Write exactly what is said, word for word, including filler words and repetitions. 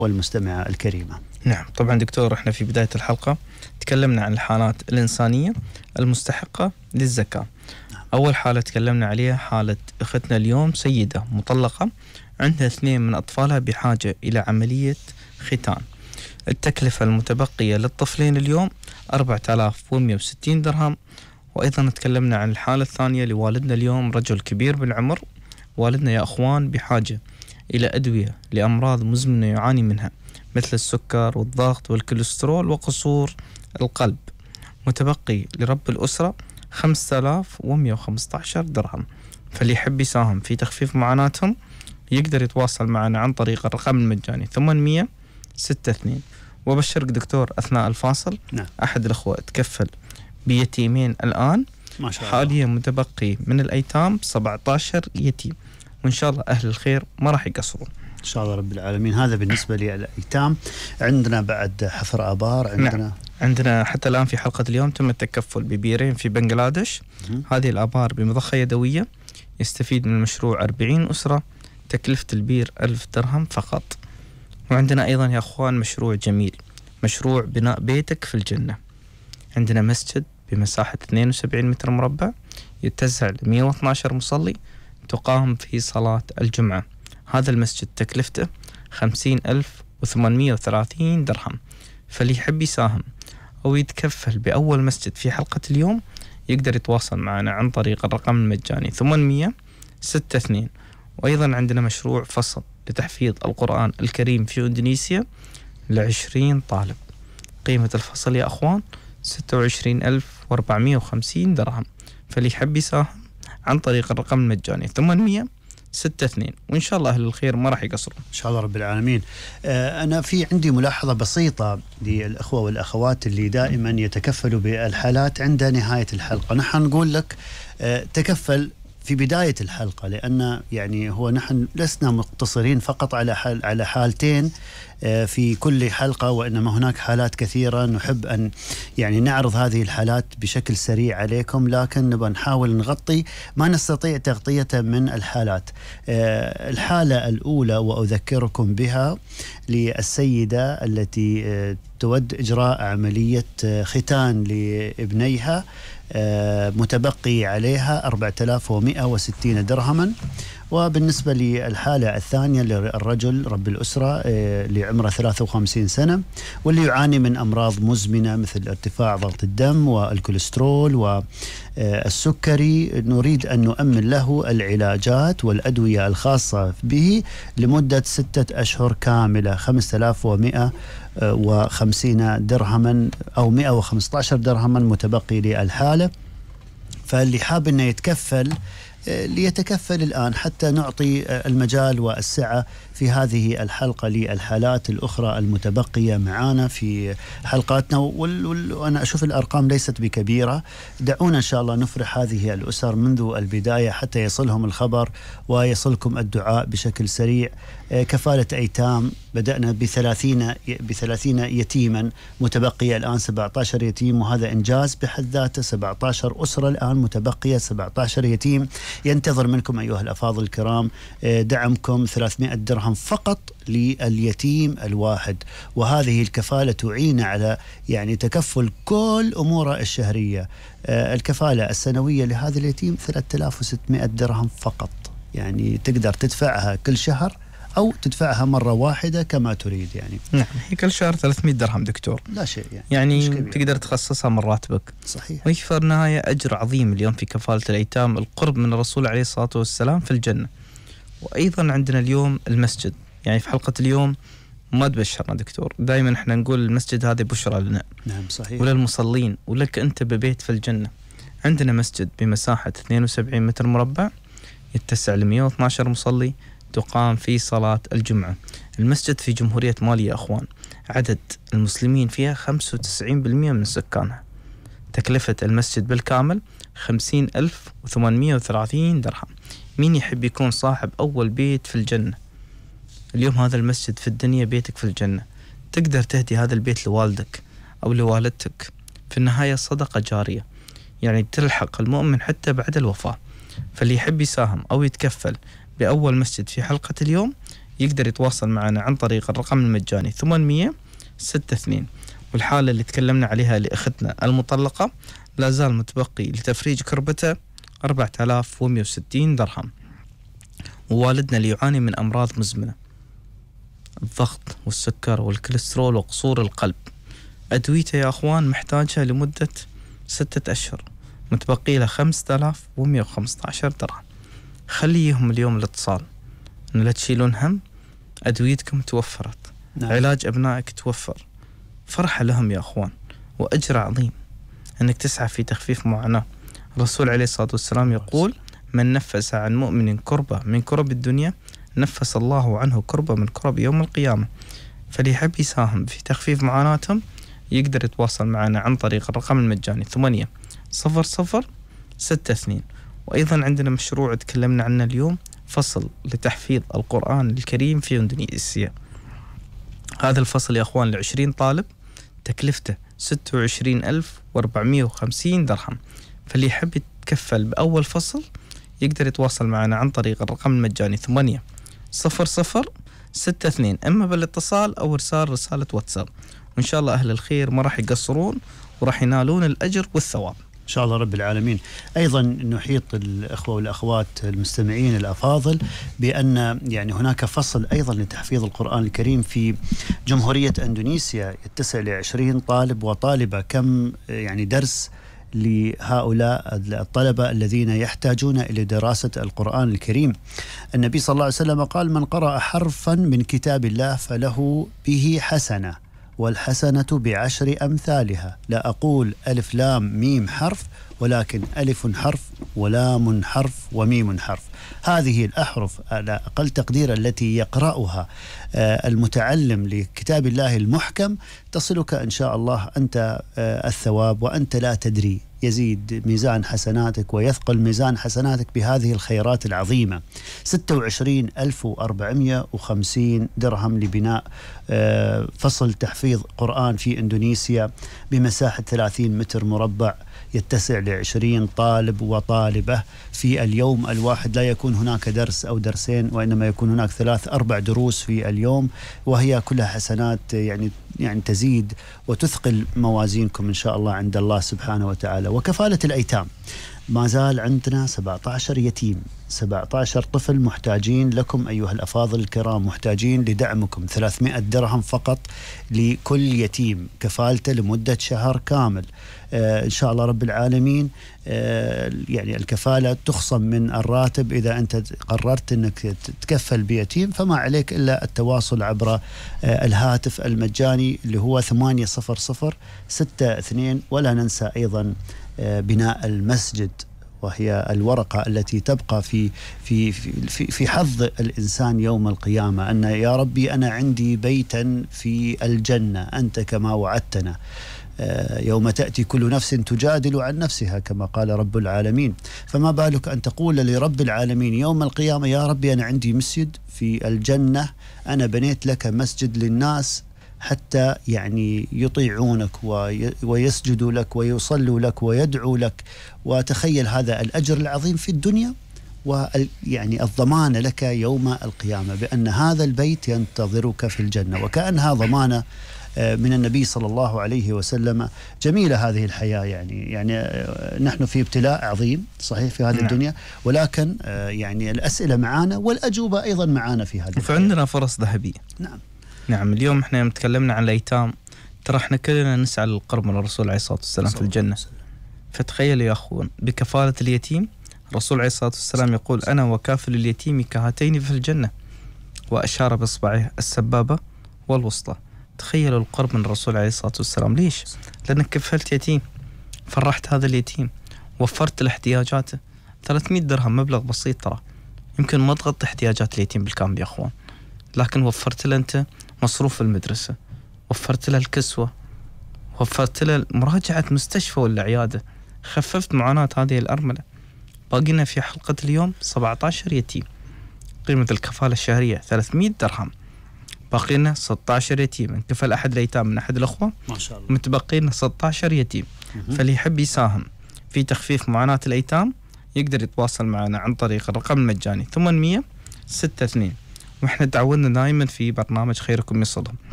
والمستمعة الكريمة. نعم طبعا دكتور، احنا في بداية الحلقة تكلمنا عن الحالات الإنسانية المستحقة للزكاة. نعم. أول حالة تكلمنا عليها حالة أختنا اليوم، سيدة مطلقة عندها اثنين من أطفالها بحاجة إلى عملية ختان. التكلفة المتبقية للطفلين اليوم أربعة آلاف ومئة وستين درهم. وأيضا تكلمنا عن الحالة الثانية لوالدنا اليوم، رجل كبير بالعمر. والدنا يا أخوان بحاجة إلى أدوية لأمراض مزمنة يعاني منها مثل السكر والضغط والكوليسترول وقصور القلب. متبقي لرب الأسرة خمسة آلاف ومئة وخمسة عشر درهم. فاللي يحب يساهم في تخفيف معاناتهم يقدر يتواصل معنا عن طريق الرقم المجاني ثمانمئة وستة واثنين. وبشرك دكتور أثناء الفاصل، نعم. أحد الأخوة تكفل بيتيمين الآن، ما شاء الله. حاليا متبقي من الأيتام سبعة عشر يتيم، وإن شاء الله أهل الخير ما راح يقصرون إن شاء الله رب العالمين. هذا بالنسبة للأيتام. عندنا بعد حفر آبار. عندنا نعم. عندنا حتى الآن في حلقة اليوم تم التكفل ببيرين في بنغلاديش. م- هذه الآبار بمضخة يدوية، يستفيد من المشروع أربعين أسرة، تكلفة البير ألف درهم فقط. وعندنا أيضا يا أخوان مشروع جميل، مشروع بناء بيتك في الجنة. عندنا مسجد بمساحة اثنين وسبعين متر مربع يتسع ل مئة واثني عشر مصلي، تقام في صلاة الجمعة. هذا المسجد تكلفته خمسين ألف وثمانمئة وثلاثين درهم. فاللي يحب يساهم أو يتكفل بأول مسجد في حلقة اليوم يقدر يتواصل معنا عن طريق الرقم المجاني ثمانمئة وستة واثنين. وأيضا عندنا مشروع فصل لتحفيظ القرآن الكريم في إندونيسيا لعشرين طالب. قيمة الفصل يا أخوان ستة وعشرين ألف وأربعمئة وخمسين درهم. فاللي يحب يساهم عن طريق الرقم المجاني ثمانمئة وستة واثنين، وإن شاء الله أهل الخير ما راح يقصرون إن شاء الله رب العالمين. آه أنا في عندي ملاحظة بسيطة للأخوة والأخوات اللي دائما يتكفلوا بالحالات عند نهاية الحلقة. نحن نقول لك آه تكفل في بداية الحلقة، لأن يعني هو نحن لسنا مقتصرين فقط على حال على حالتين في كل حلقة، وإنما هناك حالات كثيرة. نحب أن يعني نعرض هذه الحالات بشكل سريع عليكم، لكن نبغى نحاول نغطي ما نستطيع تغطيته من الحالات. الحالة الأولى وأذكركم بها للسيدة التي تود إجراء عملية ختان لابنيها، متبقي عليها أربعة آلاف ومئة وستين درهما. وبالنسبة للحالة الثانية للرجل رب الأسرة اللي عمره ثلاثة وخمسين سنة واللي يعاني من أمراض مزمنة مثل ارتفاع ضغط الدم والكوليسترول والسكري، نريد أن نؤمن له العلاجات والأدوية الخاصة به لمدة ستة أشهر كاملة، خمسة آلاف ومئة وخمسين درهما أو مئة وخمسة عشر درهما متبقي للحالة. فاللي حاب أنه يتكفل ليتكفل الآن حتى نعطي المجال والسعة في هذه الحلقة للحالات الأخرى المتبقية معانا في حلقاتنا. وأنا أشوف الأرقام ليست بكبيرة. دعونا إن شاء الله نفرح هذه الأسر منذ البداية حتى يصلهم الخبر ويصلكم الدعاء بشكل سريع. كفالة أيتام بدأنا بثلاثين بثلاثين يتيما، متبقية الآن سبعة عشر يتيم، وهذا إنجاز بحد ذاته. سبعة عشر أسرة الآن متبقية سبعة عشر يتيم. ينتظر منكم أيها الأفاضل الكرام دعمكم ثلاثمئة درهم فقط لليتيم الواحد، وهذه الكفالة تعين على يعني تكفل كل أموره الشهرية. الكفالة السنوية لهذا اليتيم ثلاثة آلاف وستمئة درهم فقط، يعني تقدر تدفعها كل شهر أو تدفعها مرة واحدة كما تريد. يعني نعم، هي كل شهر ثلاثمئة درهم دكتور، لا شيء يعني, يعني تقدر تخصصها من راتبك. صحيح. وهي في النهاية أجر عظيم اليوم في كفالة الأيتام، القرب من الرسول عليه الصلاة والسلام في الجنة. وأيضا عندنا اليوم المسجد، يعني في حلقة اليوم ما تبشرنا دكتور، دائما احنا نقول المسجد هذه بشرى لنا. نعم صحيح. وللمصلين ولك أنت ببيت في الجنة. عندنا مسجد بمساحة اثنين وسبعين متر مربع يتسع ل مئة واثني عشر مصلي، تقام في صلاة الجمعة. المسجد في جمهورية مالي يا أخوان، عدد المسلمين فيها خمسة وتسعين بالمئة من سكانها. تكلفة المسجد بالكامل خمسين ألف وثمانمئة وثلاثين درهم. مين يحب يكون صاحب أول بيت في الجنة؟ اليوم هذا المسجد في الدنيا بيتك في الجنة. تقدر تهدي هذا البيت لوالدك أو لوالدتك، في النهاية صدقة جارية، يعني تلحق المؤمن حتى بعد الوفاة. فاللي يحب يساهم أو يتكفل بأول مسجد في حلقة اليوم يقدر يتواصل معنا عن طريق الرقم المجاني ثمانمية ستة اثنين. والحالة اللي تكلمنا عليها لأختنا المطلقة لا زال متبقي لتفريج كربته أربعة آلاف ومئة وستين درهم. ووالدنا اللي يعاني من أمراض مزمنة، الضغط والسكر والكوليسترول وقصور القلب، أدويته يا أخوان محتاجها لمدة ستة أشهر، متبقي له خمسة آلاف ومئة وخمسة عشر درهم. خليهم اليوم الاتصال، إن لا تشيلون هم، أدويتكم توفرت. نعم. علاج أبنائك توفر. فرحة لهم يا أخوان، وأجر عظيم أنك تسعى في تخفيف معاناة. الرسول عليه الصلاة والسلام يقول: من نفس عن مؤمن كربة من كرب الدنيا نفس الله عنه كربة من كرب يوم القيامة. فاللي يحب يساهم في تخفيف معاناتهم يقدر يتواصل معنا عن طريق الرقم المجاني ثمانية صفر صفر ستة اثنين. وأيضا عندنا مشروع تكلمنا عنه اليوم، فصل لتحفيظ القرآن الكريم في إندونيسيا. هذا الفصل يا أخوان لعشرين طالب، تكلفته ستة وعشرين ألف وأربعمئة وخمسين درهم. فاللي يحب يتكفل بأول فصل يقدر يتواصل معنا عن طريق الرقم المجاني ثمانية صفر صفر ستة اثنين، إما بالاتصال أو إرسال رسالة واتساب. وإن شاء الله أهل الخير ما راح يقصرون وراح ينالون الأجر والثواب إن شاء الله رب العالمين. أيضا نحيط الأخوة والأخوات المستمعين الأفاضل بأن يعني هناك فصل أيضا لتحفيظ القرآن الكريم في جمهورية أندونيسيا يتسع لعشرين طالب وطالبة. كم يعني درس لهؤلاء الطلبة الذين يحتاجون إلى دراسة القرآن الكريم. النبي صلى الله عليه وسلم قال: من قرأ حرفا من كتاب الله فله به حسنة، والحسنة بعشر أمثالها. لا أقول ألف لام ميم حرف، ولكن ألف حرف ولام حرف وميم حرف. هذه الأحرف على أقل تقدير التي يقرأها المتعلم لكتاب الله المحكم تصلك إن شاء الله أنت الثواب وأنت لا تدري. يزيد ميزان حسناتك ويثقل ميزان حسناتك بهذه الخيرات العظيمة. ستة وعشرين ألف وأربعمئة وخمسين درهم لبناء فصل تحفيظ قرآن في إندونيسيا بمساحة ثلاثين متر مربع، يتسع لعشرين طالب وطالبة في اليوم الواحد. لا يكون هناك درس أو درسين، وإنما يكون هناك ثلاث أربع دروس في اليوم، وهي كلها حسنات يعني يعني تزيد وتثقل موازينكم إن شاء الله عند الله سبحانه وتعالى. وكفالة الأيتام، ما زال عندنا سبعة عشر يتيم، سبعة عشر طفل محتاجين لكم أيها الأفاضل الكرام، محتاجين لدعمكم. ثلاثمئة درهم فقط لكل يتيم، كفالته لمدة شهر كامل. آه إن شاء الله رب العالمين. آه يعني الكفالة تخصم من الراتب. إذا أنت قررت أنك تتكفل بيتيم فما عليك إلا التواصل عبر آه الهاتف المجاني اللي هو ثمانية صفر صفر ستة اثنين. ولا ننسى أيضا آه بناء المسجد، وهي الورقة التي تبقى في في في في حظ الإنسان يوم القيامة، أن يا ربي أنا عندي بيتا في الجنة أنت كما وعدتنا، يوم تأتي كل نفس تجادل عن نفسها كما قال رب العالمين. فما بالك أن تقول لرب العالمين يوم القيامة: يا ربي أنا عندي مسجد في الجنة، أنا بنيت لك مسجد للناس حتى يعني يطيعونك ويسجدوا لك ويصلوا لك ويدعوا لك. وتخيل هذا الأجر العظيم في الدنيا، ويعني الضمان لك يوم القيامة بأن هذا البيت ينتظرك في الجنة، وكأنها ضمانة من النبي صلى الله عليه وسلم. جميلة هذه الحياة. يعني يعني نحن في ابتلاء عظيم صحيح في هذه نعم. الدنيا، ولكن يعني الأسئلة معانا والأجوبة أيضا معانا في هذه. فعندنا فرص ذهبية. نعم نعم. اليوم احنا تكلمنا عن الأيتام، ترى احنا كلنا نسعى للقرب من الرسول عليه الصلاة والسلام في الجنة. فتخيل يا أخوان بكفالة اليتيم، الرسول عليه الصلاة والسلام يقول: أنا وكافل اليتيم كهاتين في الجنة، وأشار بإصبعه السبابة والوسطى. تخيلوا القرب من الرسول عليه الصلاة والسلام. ليش؟ لأنك كفلت يتيم، فرحت هذا اليتيم، وفرت له احتياجاته. ثلاثمئة درهم مبلغ بسيط ترى، يمكن ما تغطي احتياجات اليتيم بالكامل يا أخوان، لكن وفرت له أنت مصروف المدرسة، وفرت له الكسوة، وفرت له مراجعة مستشفى ولا عيادة، خففت معاناة هذه الأرملة. باقينا في حلقة اليوم سبعة عشر يتيم، قيمة الكفالة الشهرية ثلاثمئة درهم. باقينا ستة عشر يتيم انكفل أحد الأيتام من أحد الأخوة، ما شاء الله متبقينا ستة عشر يتيم. فاللي يحب يساهم في تخفيف معاناة الأيتام يقدر يتواصل معنا عن طريق الرقم المجاني ثمانمئة ستة اثنين. واحنا تعودنا دائما في برنامج خيركم يصلهم